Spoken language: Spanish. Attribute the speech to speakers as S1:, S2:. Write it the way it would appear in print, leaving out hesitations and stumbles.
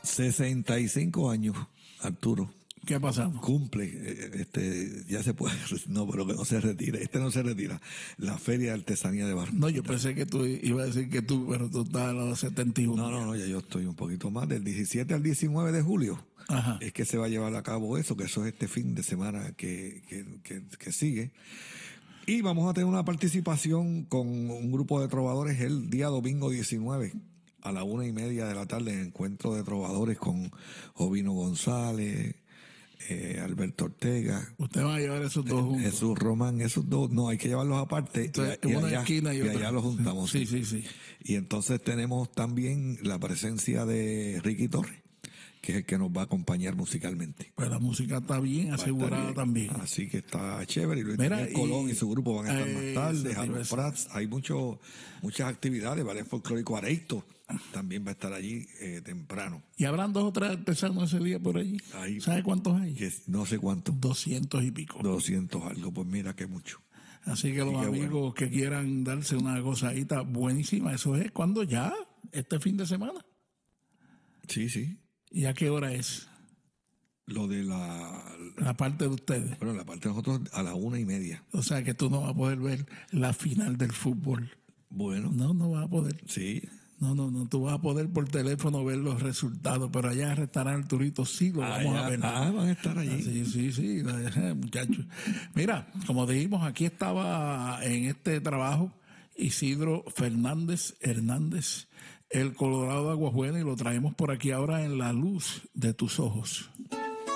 S1: 65 años, Arturo.
S2: ¿Qué ha pasado?
S1: Cumple, ya se puede, no, pero que no se retira, no se retira. La Feria de Artesanía de Barranquilla.
S2: No, yo pensé que tú ibas a decir que tú, pero tú estás a los 71.
S1: No, ya yo estoy un poquito más. Del 17 al 19 de julio
S2: Ajá.
S1: es que se va a llevar a cabo eso, que eso es este fin de semana que sigue. Y vamos a tener una participación con un grupo de trovadores el día domingo 19 a la 1:30 de la tarde en encuentro de trovadores con Jovino González, Alberto Ortega.
S2: Usted va a llevar esos dos juntos.
S1: Jesús Román, esos dos, no, hay que llevarlos aparte.
S2: Entonces,
S1: y
S2: una
S1: allá,
S2: esquina y otra.
S1: allá los juntamos.
S2: Sí.
S1: Y entonces tenemos también la presencia de Ricky Torres, que es el que nos va a acompañar musicalmente.
S2: Pues la música está bien asegurada bien. También.
S1: Así que está chévere. Y Luis Miguel Colón y su grupo van a estar más tarde. Harold Prats, hay muchas actividades. Ballet Folclórico Areito también va a estar allí temprano.
S2: Y habrán 2 o 3 artesanos ese día por allí. ¿Sabe cuántos hay?
S1: No sé cuántos.
S2: 200 y pico.
S1: 200 algo, pues mira que mucho.
S2: Así que los amigos que quieran darse una gozadita buenísima, eso es cuando ya, este fin de semana.
S1: Sí.
S2: ¿Y a qué hora es?
S1: Lo de la
S2: parte de ustedes.
S1: Bueno, la parte de nosotros a las 1:30.
S2: O sea que tú no vas a poder ver la final del fútbol.
S1: Bueno.
S2: No vas a poder.
S1: Sí.
S2: No, tú vas a poder por teléfono ver los resultados, pero allá en el restaurante Arturito sí lo vamos a ver.
S1: Van a estar allí.
S2: Sí, muchachos. Mira, como dijimos, aquí estaba en este trabajo Isidro Fernández Hernández, el Colorado de Aguas Buenas, y lo traemos por aquí ahora en La Luz de Tus Ojos.